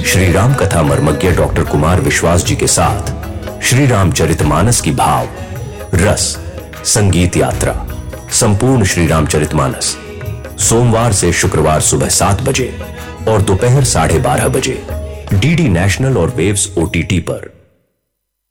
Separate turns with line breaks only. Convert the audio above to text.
श्री राम कथा मर्मज्ञ डॉक्टर कुमार विश्वास जी के साथ श्री रामचरितमानस की भाव रस संगीत यात्रा संपूर्ण श्री रामचरितमानस सोमवार से शुक्रवार सुबह 7 बजे और दोपहर 12:30 बजे डीडी नेशनल और वेव्स OTT पर।